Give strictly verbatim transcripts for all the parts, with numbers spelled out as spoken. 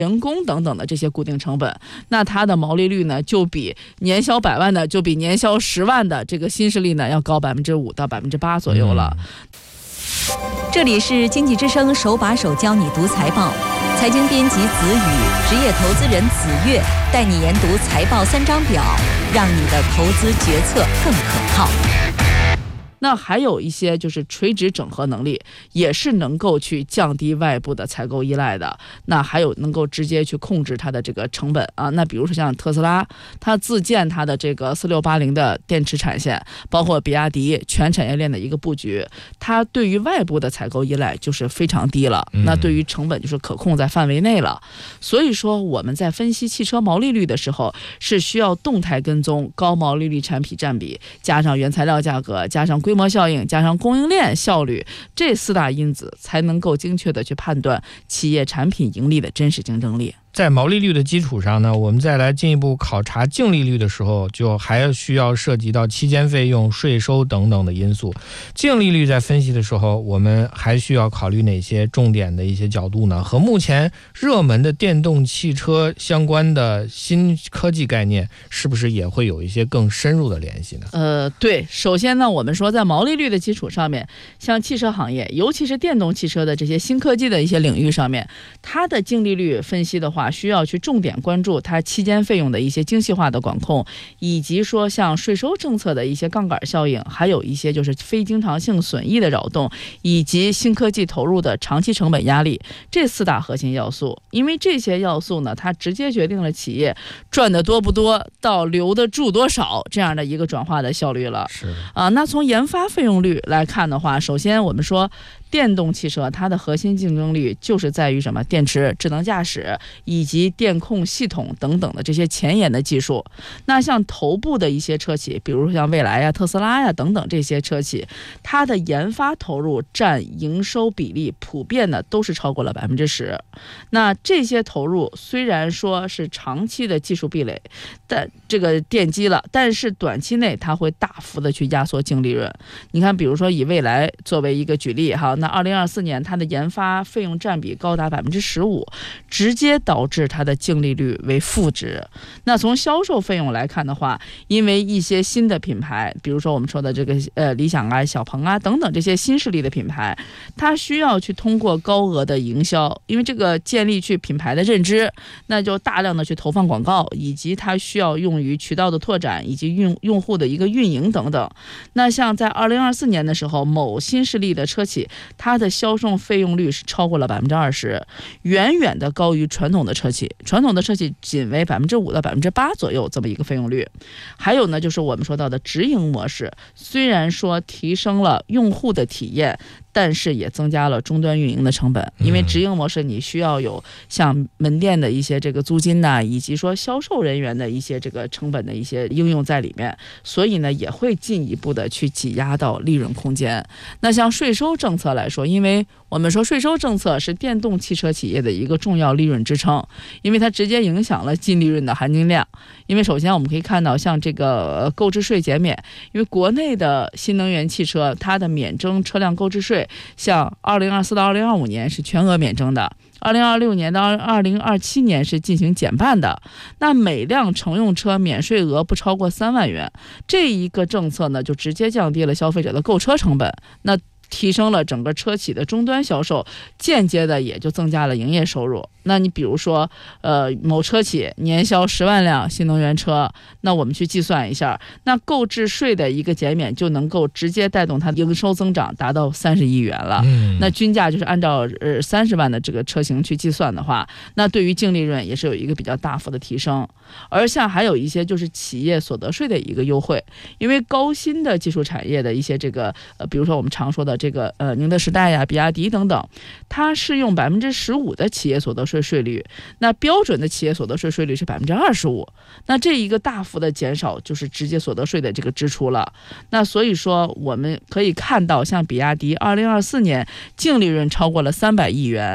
人工等等的这些固定成本，那它的毛利率呢，就比年销百万的，就比年销十万的这个新势力呢要高百分之五到百分之八左右了。 嗯、这里是经济之声手把手教你读财报，财经编辑子宇，职业投资人子月，带你研读财报三张表，让你的投资决策更可靠。 那还有一些就是垂直整合能力，也是能够去降低外部的采购依赖的。那还有能够直接去控制它的这个成本啊。那比如说像特斯拉，它自建它的这个四六八零的电池产线，包括比亚迪全产业链的一个布局，它对于外部的采购依赖就是非常低了。那对于成本就是可控在范围内了。所以说我们在分析汽车毛利率的时候，是需要动态跟踪高毛利率产品占比，加上原材料价格，加上规模效应，加上供应链效率，这四大因子才能够精确的去判断企业产品盈利的真实竞争力。 在毛利率的基础上呢，我们再来进一步考察净利率的时候，就还需要涉及到期间费用、税收等等的因素。净利率在分析的时候，我们还需要考虑哪些重点的一些角度呢？和目前热门的电动汽车相关的新科技概念，是不是也会有一些更深入的联系呢？ 呃，对，首先呢，我们说在毛利率的基础上面，像汽车行业，尤其是电动汽车的这些新科技的一些领域上面，它的净利率分析的话，需要去重点关注它期间费用的一些精细化的管控，以及说像税收政策的一些杠杆效应，还有一些就是非经常性损益的扰动，以及新科技投入的长期成本压力，这四大核心要素。因为这些要素呢，它直接决定了企业赚的多不多到留得住多少这样的一个转化的效率了。 是啊，那从研发费用率来看的话，首先我们说电动汽车它的核心竞争力就是在于什么？电池、智能驾驶以及电控系统等等的这些前沿的技术。那像头部的一些车企，比如像蔚来呀、特斯拉呀等等这些车企，它的研发投入占营收比例普遍的都是超过了百分之十。那这些投入虽然说是长期的技术壁垒，但这个奠基了，但是短期内它会大幅的去压缩净利润。你看，比如说以蔚来作为一个举例哈。那二零二四年它的研发费用占比高达百分之十五，直接导致它的净利率为负值。那从销售费用来看的话，因为一些新的品牌，比如说我们说的这个呃理想啊、小鹏啊等等这些新势力的品牌，它需要去通过高额的营销，因为这个建立去品牌的认知，那就大量的去投放广告，以及它需要用于渠道的拓展以及用用户的一个运营等等。那像在二零二四年的时候，某新势力的车企，它的销售费用率是超过了百分之二十，远远的高于传统的车企。传统的车企仅为百分之五到百分之八左右这么一个费用率。还有呢，就是我们说到的直营模式，虽然说提升了用户的体验，但是也增加了终端运营的成本。因为直营模式你需要有像门店的一些这个租金呐、啊，以及说销售人员的一些这个成本的一些应用在里面，所以呢也会进一步的去挤压到利润空间。那像税收政策来说，因为我们说税收政策是电动汽车企业的一个重要利润支撑，因为它直接影响了净利润的含金量。因为首先我们可以看到像这个购置税减免，因为国内的新能源汽车它的免征车辆购置税，像二零二四到二零二五年是全额免征的，二零二六年到二零二七年是进行减半的。那每辆乘用车免税额不超过三万元，这一个政策呢，就直接降低了消费者的购车成本，那提升了整个车企的终端销售，间接的也就增加了营业收入。那你比如说，呃，某车企年销十万辆新能源车，那我们去计算一下，那购置税的一个减免就能够直接带动它的营收增长达到三十亿元了。嗯、那均价就是按照呃三十万的这个车型去计算的话，那对于净利润也是有一个比较大幅的提升。而像还有一些就是企业所得税的一个优惠，因为高新的技术产业的一些这个呃，比如说我们常说的这个呃宁德时代呀、比亚迪等等，它是用百分之十五的企业所得税税率，那标准的企业所得税税率是百分之二十五，那这一个大幅的减少就是直接所得税的这个支出了。那所以说我们可以看到，像比亚迪二零二四年净利润超过了三百亿元。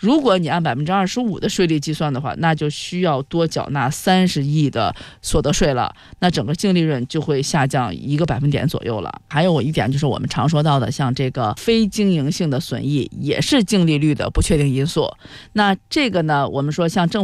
如果你按百分之二十五的税率计算的话，那就需要多缴纳三十亿的所得税了，那整个净利润就会下降一个百分点左右了。还有一点就是我们常说到的，像这个非经营性的损益也是净利率的不确定因素。那这个呢，我们说像政府